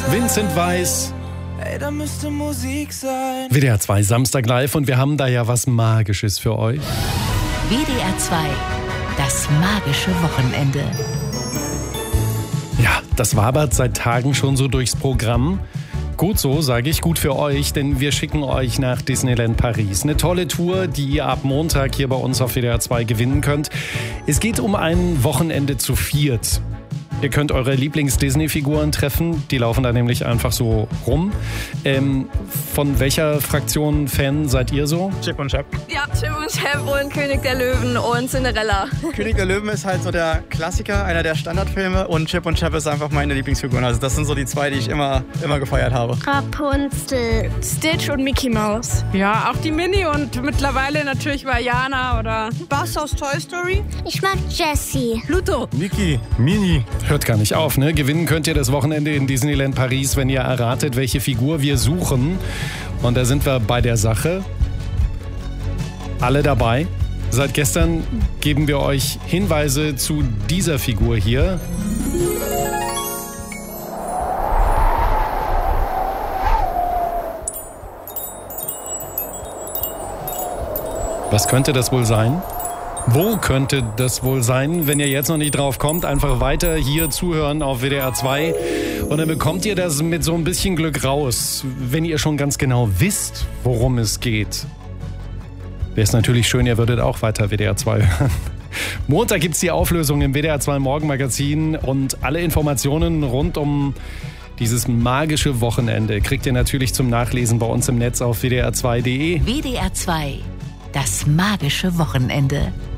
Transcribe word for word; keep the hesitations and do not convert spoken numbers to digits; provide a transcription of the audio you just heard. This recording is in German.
Vincent Weiss. Ey, da müsste Musik sein. W D R zwei Samstag live und wir haben da ja was Magisches für euch. W D R zwei, das magische Wochenende. Ja, das wabert seit Tagen schon so durchs Programm. Gut so, sage ich, gut für euch, denn wir schicken euch nach Disneyland Paris. Eine tolle Tour, die ihr ab Montag hier bei uns auf W D R zwei gewinnen könnt. Es geht um ein Wochenende zu viert. Ihr könnt eure Lieblings-Disney-Figuren treffen, die laufen da nämlich einfach so rum. Ähm, von welcher Fraktion Fan seid ihr so? Chip und Chap. Ja, Chip und Chap und König der Löwen und Cinderella. König der Löwen ist halt so der Klassiker, einer der Standardfilme und Chip und Chap ist einfach meine Lieblingsfiguren. Also das sind so die zwei, die ich immer, immer gefeiert habe. Rapunzel, Stitch und Mickey Mouse. Ja, auch die Minnie und mittlerweile natürlich Vaiana oder Buzz aus Toy Story. Ich mag Jessie. Pluto. Mickey, Minnie. Hört gar nicht auf, ne? Gewinnen könnt ihr das Wochenende in Disneyland Paris, wenn ihr erratet, welche Figur wir suchen. Und da sind wir bei der Sache. Alle dabei. Seit gestern geben wir euch Hinweise zu dieser Figur hier. Was könnte das wohl sein? Wo könnte das wohl sein? Wenn ihr jetzt noch nicht drauf kommt, einfach weiter hier zuhören auf W D R zwei und dann bekommt ihr das mit so ein bisschen Glück raus, wenn ihr schon ganz genau wisst, worum es geht. Wäre es natürlich schön, ihr würdet auch weiter W D R zwei hören. Montag gibt es die Auflösung im W D R zwei Morgenmagazin und alle Informationen rund um dieses magische Wochenende kriegt ihr natürlich zum Nachlesen bei uns im Netz auf w d r zwei punkt d e. W D R zwei, das magische Wochenende.